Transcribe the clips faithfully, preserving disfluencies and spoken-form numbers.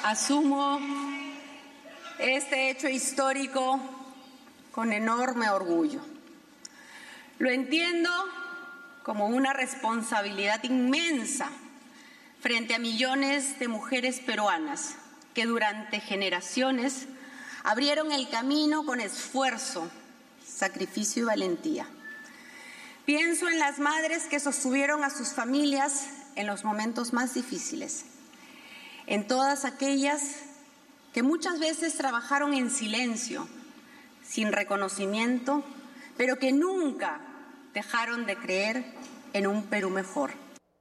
asumo este hecho histórico con enorme orgullo. Lo entiendo como una responsabilidad inmensa frente a millones de mujeres peruanas que durante generaciones abrieron el camino con esfuerzo, sacrificio y valentía. Pienso en las madres que sostuvieron a sus familias en los momentos más difíciles, en todas aquellas que muchas veces trabajaron en silencio, sin reconocimiento, pero que nunca dejaron de creer en un Perú mejor.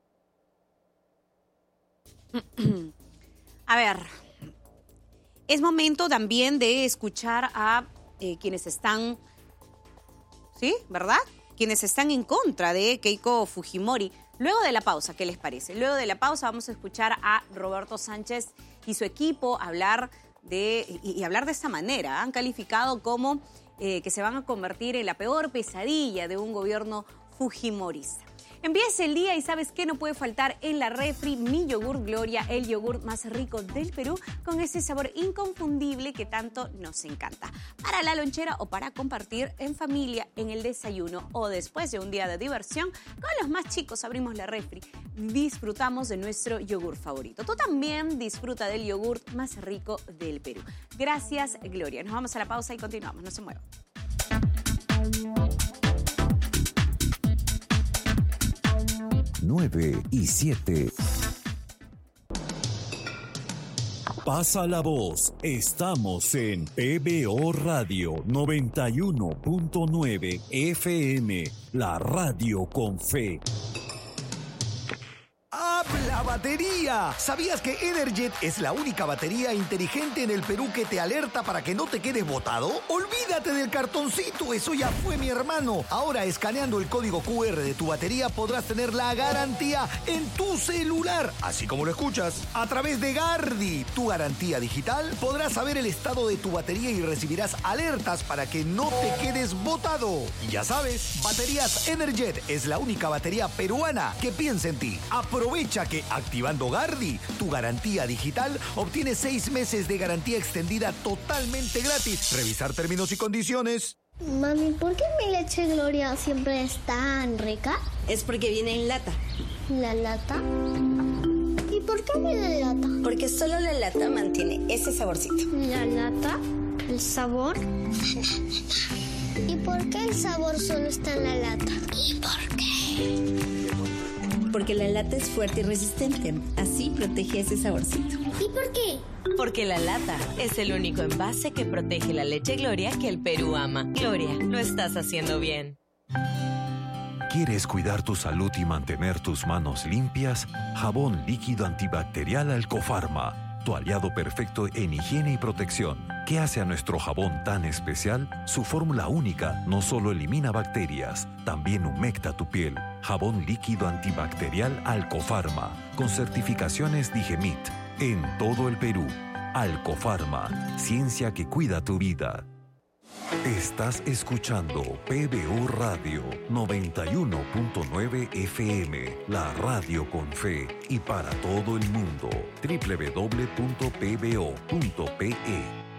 A ver, es momento también de escuchar a eh, quienes están, ¿sí? ¿Verdad? Quienes están en contra de Keiko Fujimori. Luego de la pausa, ¿qué les parece? Luego de la pausa vamos a escuchar a Roberto Sánchez y su equipo hablar de, y, y hablar de esta manera. Han calificado como eh, que se van a convertir en la peor pesadilla de un gobierno fujimorista. Empieza el día y ¿sabes qué? No puede faltar en la refri mi yogur Gloria, el yogur más rico del Perú, con ese sabor inconfundible que tanto nos encanta. Para la lonchera o para compartir en familia, en el desayuno o después de un día de diversión, con los más chicos abrimos la refri, disfrutamos de nuestro yogur favorito. Tú también disfruta del yogur más rico del Perú. Gracias, Gloria. Nos vamos a la pausa y continuamos. No se muevan. nueve y siete. Pasa la voz. Estamos en P B O Radio noventa y uno punto nueve F M, la radio con fe. ¡Habla batería! ¿Sabías que Energet es la única batería inteligente en el Perú que te alerta para que no te quedes botado? ¡Olvídate del cartoncito! Eso ya fue, mi hermano. Ahora, escaneando el código Q R de tu batería, podrás tener la garantía en tu celular. Así como lo escuchas. A través de Gardi, tu garantía digital, podrás saber el estado de tu batería y recibirás alertas para que no te quedes botado. Y ya sabes, Baterías Energet es la única batería peruana que piensa en ti. Aprovecha que activando Gardi, tu garantía digital, obtienes seis meses de garantía extendida totalmente gratis. Revisar términos y condiciones. Mami, ¿por qué mi leche Gloria siempre es tan rica? Es porque viene en lata. ¿La lata? ¿Y por qué viene en lata? Porque solo la lata mantiene ese saborcito. ¿La lata? ¿El sabor? ¿Y por qué el sabor solo está en la lata? ¿Y por qué? Porque la lata es fuerte y resistente. Así protege ese saborcito. ¿Y por qué? Porque la lata es el único envase que protege la leche Gloria que el Perú ama. Gloria, lo estás haciendo bien. ¿Quieres cuidar tu salud y mantener tus manos limpias? Jabón líquido antibacterial Alcofarma, tu aliado perfecto en higiene y protección. ¿Qué hace a nuestro jabón tan especial? Su fórmula única no solo elimina bacterias, también humecta tu piel. Jabón líquido antibacterial Alcofarma, con certificaciones Digemit, en todo el Perú. Alcofarma, ciencia que cuida tu vida. Estás escuchando P B O Radio noventa y uno punto nueve F M, la radio con fe y para todo el mundo. doble u doble u doble u punto p b o punto p e.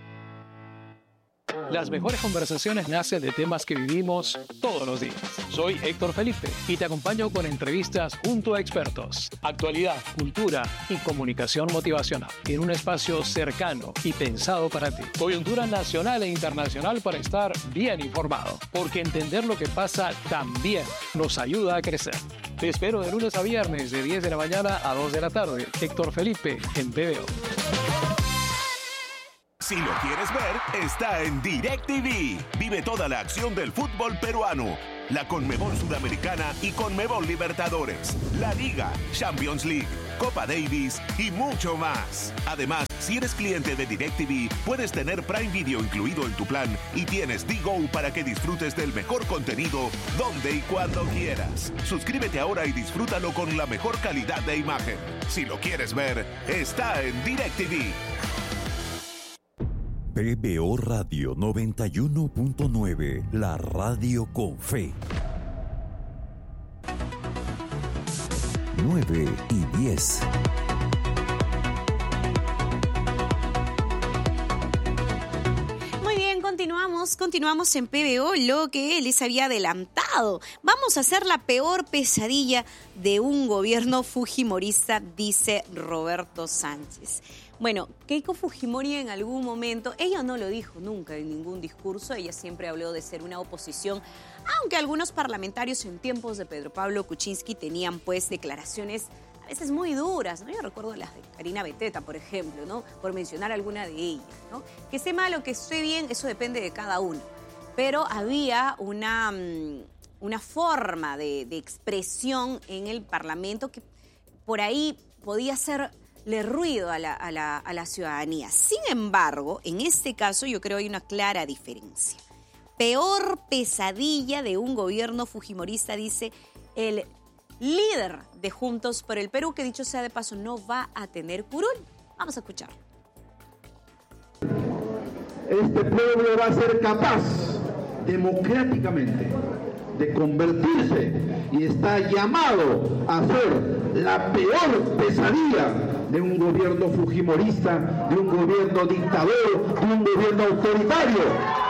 Las mejores conversaciones nacen de temas que vivimos todos los días. Soy Héctor Felipe y te acompaño con entrevistas junto a expertos, actualidad, cultura y comunicación motivacional en un espacio cercano y pensado para ti. Coyuntura nacional e internacional para estar bien informado, porque entender lo que pasa también nos ayuda a crecer. Te espero de lunes a viernes de diez de la mañana a dos de la tarde. Héctor Felipe en P B O. Si lo quieres ver, está en DirecTV. Vive toda la acción del fútbol peruano, la Conmebol Sudamericana y Conmebol Libertadores, la Liga, Champions League, Copa Davis y mucho más. Además, si eres cliente de DirecTV, puedes tener Prime Video incluido en tu plan y tienes D-Go para que disfrutes del mejor contenido donde y cuando quieras. Suscríbete ahora y disfrútalo con la mejor calidad de imagen. Si lo quieres ver, está en DirecTV. P B O Radio noventa y uno punto nueve, la radio con fe. nueve y diez. continuamos, continuamos en P B O, lo que les había adelantado. Vamos a hacer la peor pesadilla de un gobierno fujimorista, dice Roberto Sánchez. Bueno, Keiko Fujimori en algún momento, ella no lo dijo nunca en ningún discurso, ella siempre habló de ser una oposición, aunque algunos parlamentarios en tiempos de Pedro Pablo Kuczynski tenían pues declaraciones a veces muy duras, ¿no? Yo recuerdo las de Karina Beteta, por ejemplo, ¿no? Por mencionar alguna de ellas, ¿no? Que esté mal o que esté bien, eso depende de cada uno. Pero había una, una forma de, de expresión en el Parlamento que por ahí podía hacerle ruido a la, a, la, a la ciudadanía. Sin embargo, en este caso yo creo que hay una clara diferencia. Peor pesadilla de un gobierno fujimorista, dice el líder de Juntos por el Perú, que dicho sea de paso no va a tener curul. Vamos a escuchar. Este pueblo va a ser capaz democráticamente de convertirse y está llamado a ser la peor pesadilla de un gobierno fujimorista, de un gobierno dictador, de un gobierno autoritario.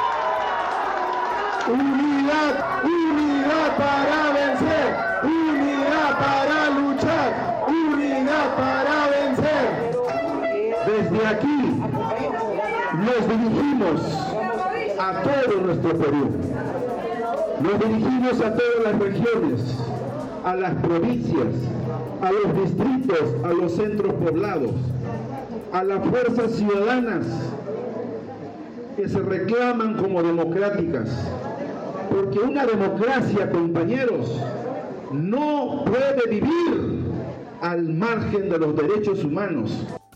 Unidad, unidad para vencer, unidad para luchar, unidad para vencer. Desde aquí nos dirigimos a todo nuestro Perú. Nos dirigimos a todas las regiones, a las provincias, a los distritos, a los centros poblados, a las fuerzas ciudadanas que se reclaman como democráticas. Porque una democracia, compañeros, no puede vivir al margen de los derechos humanos.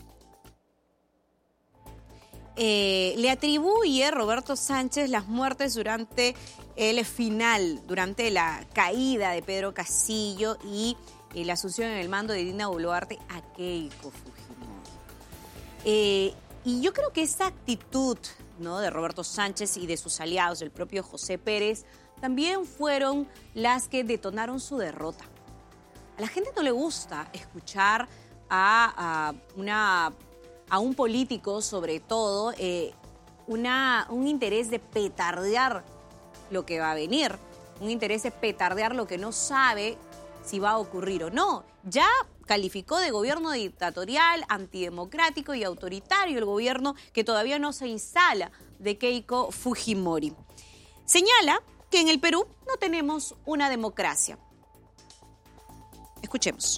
Eh, le atribuye Roberto Sánchez las muertes durante el final, durante la caída de Pedro Castillo y eh, la asunción en el mando de Dina Boluarte a Keiko Fujimori. Eh, y yo creo que esa actitud, ¿no?, de Roberto Sánchez y de sus aliados, el propio José Pérez, también fueron las que detonaron su derrota. A la gente no le gusta escuchar a, a, una, a un político, sobre todo, eh, una, un interés de petardear lo que va a venir, un interés de petardear lo que no sabe si va a ocurrir o no. Ya calificó de gobierno dictatorial, antidemocrático y autoritario el gobierno que todavía no se instala de Keiko Fujimori. Señala que en el Perú no tenemos una democracia. Escuchemos.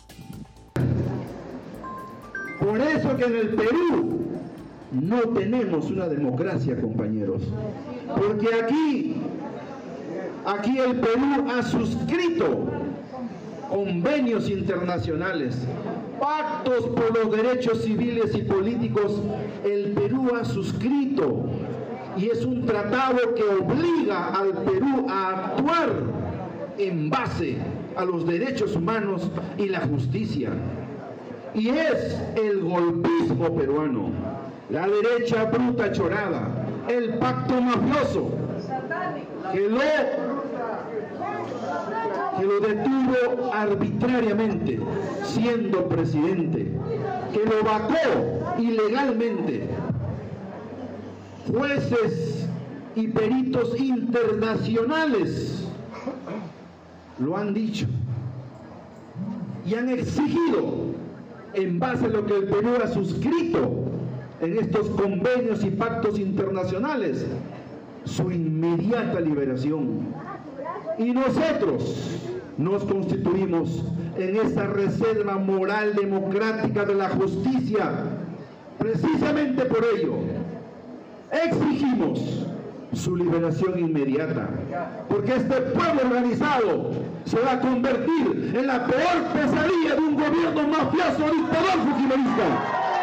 Por eso que en el Perú no tenemos una democracia, compañeros. Porque aquí, aquí el Perú ha suscrito convenios internacionales, pactos por los derechos civiles y políticos. El Perú ha suscrito y es un tratado que obliga al Perú a actuar en base a los derechos humanos y la justicia. Y es el golpismo peruano, la derecha bruta chorada, el pacto mafioso que lo, que lo detuvo arbitrariamente siendo presidente, que lo vacó ilegalmente. Jueces y peritos internacionales lo han dicho y han exigido, en base a lo que el Perú ha suscrito en estos convenios y pactos internacionales, su inmediata liberación. Y nosotros nos constituimos en esa reserva moral democrática de la justicia. Precisamente por ello exigimos su liberación inmediata, porque este pueblo organizado se va a convertir en la peor pesadilla de un gobierno mafioso dictador fujimorista.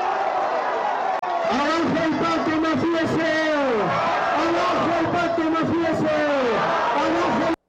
¡Abajo el pacto mafioso! ¡Abajo el pacto mafioso! ¡Abajo el...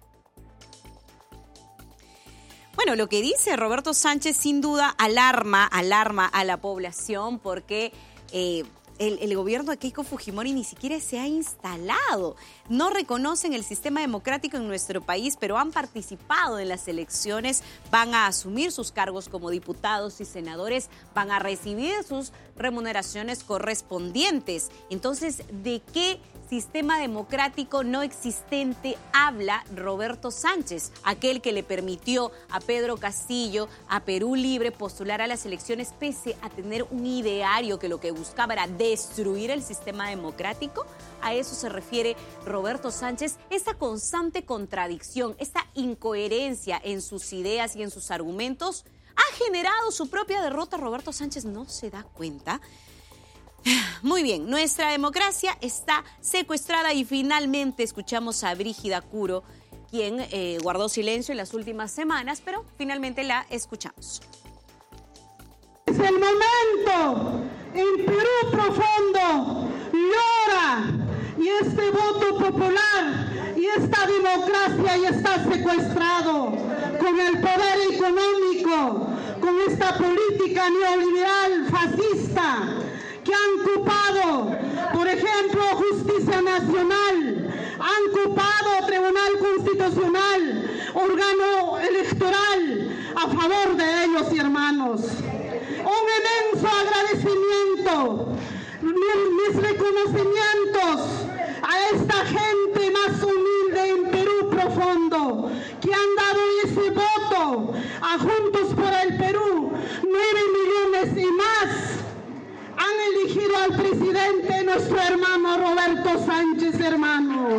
Bueno, lo que dice Roberto Sánchez sin duda alarma, alarma a la población porque... Eh, el, el gobierno de Keiko Fujimori ni siquiera se ha instalado. No reconocen el sistema democrático en nuestro país, pero han participado en las elecciones, van a asumir sus cargos como diputados y senadores, van a recibir sus remuneraciones correspondientes. Entonces, ¿de qué sistema democrático no existente habla Roberto Sánchez, aquel que le permitió a Pedro Castillo, a Perú Libre, postular a las elecciones pese a tener un ideario que lo que buscaba era destruir el sistema democrático? A eso se refiere Roberto Sánchez, esa constante contradicción, esta incoherencia en sus ideas y en sus argumentos ha generado su propia derrota. Roberto Sánchez no se da cuenta. Muy bien, nuestra democracia está secuestrada y finalmente escuchamos a Brígida Curo, quien eh, guardó silencio en las últimas semanas, pero finalmente la escuchamos. Es el momento, en Perú profundo llora y este voto popular y esta democracia ya está secuestrado con el poder económico, con esta política neoliberal fascista que han ocupado, por ejemplo, Justicia Nacional, han ocupado Tribunal Constitucional, órgano electoral, a favor de ellos, hermanos. Un inmenso agradecimiento, mis reconocimientos a esta gente más humilde en Perú profundo, que han dado ese voto a Juntos por el Perú, nueve millones y más. Han elegido al presidente, nuestro hermano Roberto Sánchez, hermano.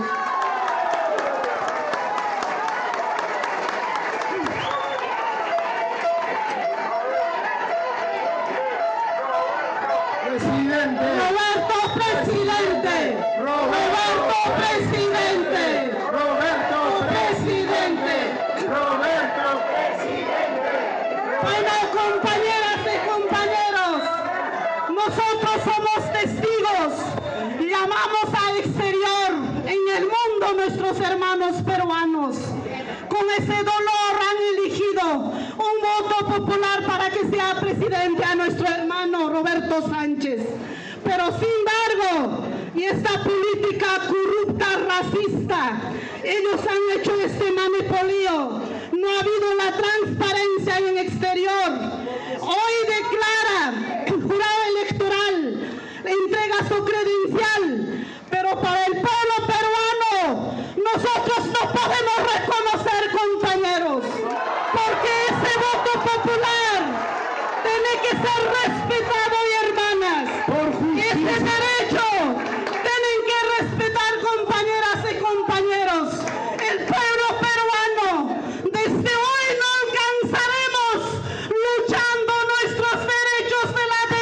Presidente. Roberto presidente. Roberto presidente. Roberto presidente. Roberto presidente. Bueno, compañeras y compañeros, nosotros somos testigos, llamamos al exterior, en el mundo, nuestros hermanos peruanos. Con ese dolor han elegido un voto popular para que sea presidente a nuestro hermano Roberto Sánchez. Pero sin embargo, y esta política corrupta, racista, ellos han hecho este monopolio. No ha habido la transparencia en el exterior. Hoy declara el jurado electoral, entrega su credencial, pero para el pueblo peruano nosotros no podemos reconocer, compañeros, porque ese voto popular tiene que ser respetado, y hermanas, ese derecho tienen que respetar, compañeras y compañeros. El pueblo peruano, desde hoy no alcanzaremos luchando nuestros derechos de la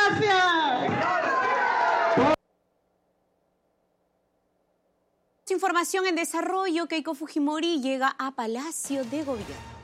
democracia. Información en desarrollo. Keiko Fujimori llega a Palacio de Gobierno.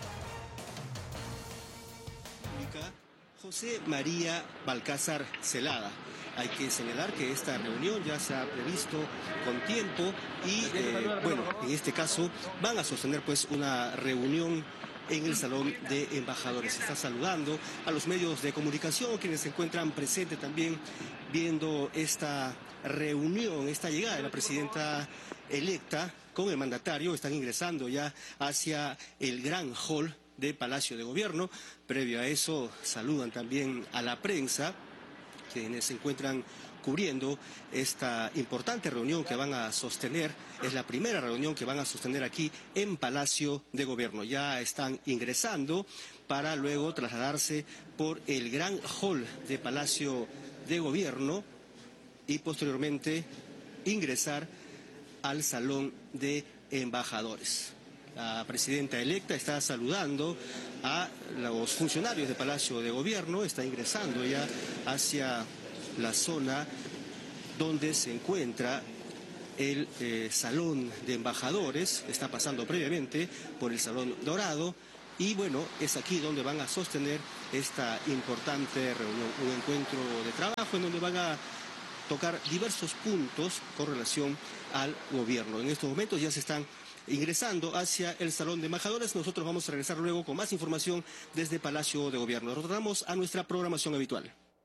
José María Balcázar Celada. Hay que señalar que esta reunión ya se ha previsto con tiempo y, eh, bueno, en este caso van a sostener pues una reunión en el Salón de Embajadores. Se está saludando a los medios de comunicación, quienes se encuentran presentes también viendo esta reunión, esta llegada de la presidenta electa con el mandatario. Están ingresando ya hacia el gran hall de Palacio de Gobierno. Previo a eso saludan también a la prensa, quienes se encuentran cubriendo esta importante reunión que van a sostener. Es la primera reunión que van a sostener aquí en Palacio de Gobierno. Ya están ingresando para luego trasladarse por el gran hall de Palacio de Gobierno y posteriormente ingresar al Salón de Embajadores. La presidenta electa está saludando a los funcionarios de Palacio de Gobierno, está ingresando ya hacia la zona donde se encuentra el eh, Salón de Embajadores, está pasando previamente por el Salón Dorado y bueno, es aquí donde van a sostener esta importante reunión, un encuentro de trabajo en donde van a tocar diversos puntos con relación al gobierno. En estos momentos ya se están ingresando hacia el Salón de Embajadores. Nosotros vamos a regresar luego con más información desde Palacio de Gobierno. Retornamos a nuestra programación habitual.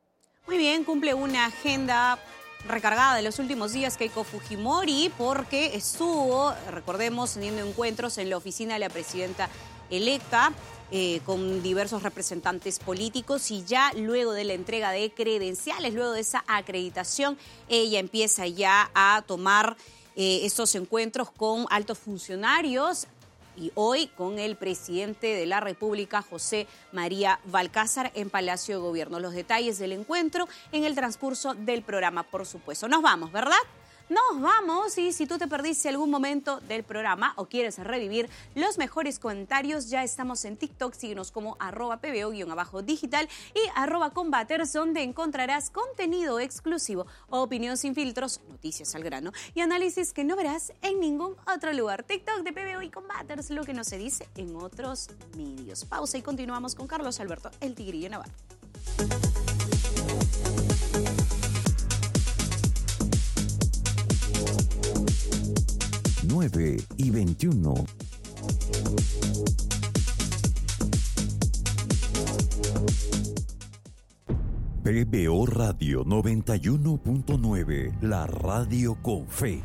Muy bien, cumple una agenda recargada de los últimos días Keiko Fujimori porque estuvo, recordemos, teniendo encuentros en la oficina de la presidenta electa eh, con diversos representantes políticos y ya luego de la entrega de credenciales, luego de esa acreditación, ella empieza ya a tomar eh, estos encuentros con altos funcionarios y hoy con el presidente de la República, José María Valcázar, en Palacio de Gobierno. Los detalles del encuentro en el transcurso del programa, por supuesto. Nos vamos, ¿verdad? Nos vamos y si tú te perdiste algún momento del programa o quieres revivir los mejores comentarios, ya estamos en TikTok, síguenos como arroba pbo-digital y arroba combaters, donde encontrarás contenido exclusivo, opinión sin filtros, noticias al grano y análisis que no verás en ningún otro lugar. TikTok de P B O y Combaters, lo que no se dice en otros medios. Pausa y continuamos con Carlos Alberto, el Tigrillo Navarro. nueve y veintiuno. P B O Radio noventa y uno punto nueve, la radio con fe.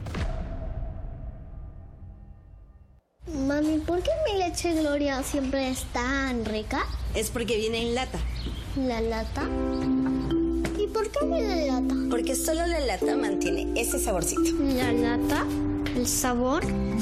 Mami, ¿por qué mi leche Gloria siempre es tan rica? Es porque viene en lata. ¿La lata? ¿Y por qué viene en lata? Porque solo la lata mantiene ese saborcito. ¿La lata? ¿El sabor?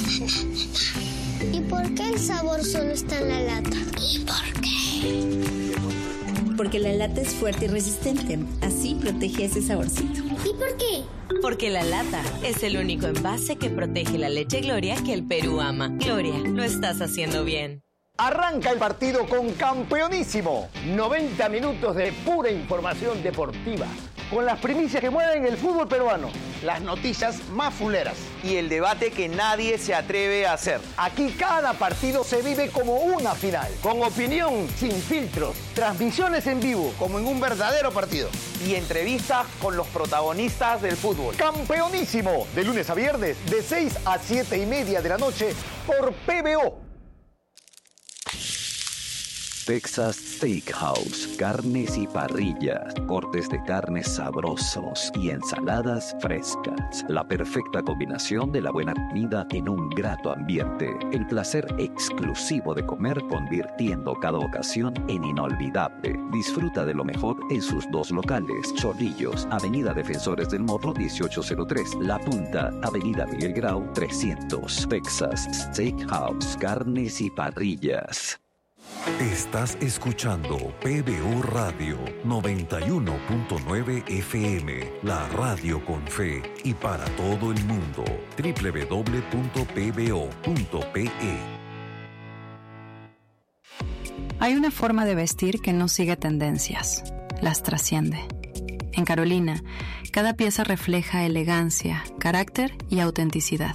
¿Y por qué el sabor solo está en la lata? ¿Y por qué? Porque la lata es fuerte y resistente. Así protege ese saborcito. ¿Y por qué? Porque la lata es el único envase que protege la leche Gloria que el Perú ama. Gloria, lo estás haciendo bien. Arranca el partido con Campeonísimo. noventa minutos de pura información deportiva. Con las primicias que mueven el fútbol peruano. Las noticias más fuleras. Y el debate que nadie se atreve a hacer. Aquí cada partido se vive como una final. Con opinión sin filtros. Transmisiones en vivo como en un verdadero partido. Y entrevistas con los protagonistas del fútbol. Campeonísimo. De lunes a viernes de seis a siete y media de la noche por P B O. Texas Steakhouse, carnes y parrillas, cortes de carnes sabrosos y ensaladas frescas. La perfecta combinación de la buena comida en un grato ambiente. El placer exclusivo de comer convirtiendo cada ocasión en inolvidable. Disfruta de lo mejor en sus dos locales. Chorrillos, Avenida Defensores del Morro dieciocho cero tres. La Punta, Avenida Miguel Grau trescientos. Texas Steakhouse, carnes y parrillas. Estás escuchando P B O Radio noventa y uno punto nueve F M, la radio con fe y para todo el mundo. doble u doble u doble u punto p b o punto p e. Hay una forma de vestir que no sigue tendencias, las trasciende. En Carolina, cada pieza refleja elegancia, carácter y autenticidad.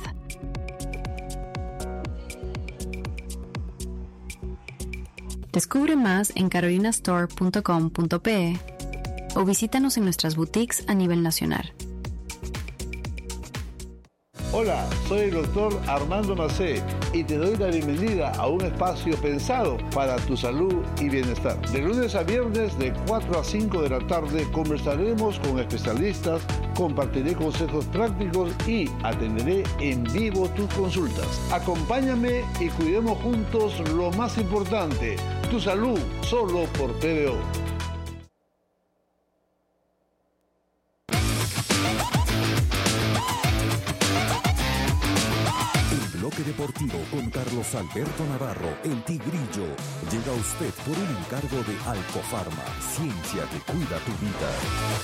Descubre más en carolina store punto com punto p e o visítanos en nuestras boutiques a nivel nacional. Hola, soy el doctor Armando Macé y te doy la bienvenida a un espacio pensado para tu salud y bienestar. De lunes a viernes de cuatro a cinco de la tarde conversaremos con especialistas, compartiré consejos prácticos y atenderé en vivo tus consultas. Acompáñame y cuidemos juntos lo más importante, tu salud, solo por P B O. Bloque Deportivo con Carlos Alberto Navarro, el Tigrillo, llega a usted por un encargo de Alcofarma, ciencia que cuida tu vida.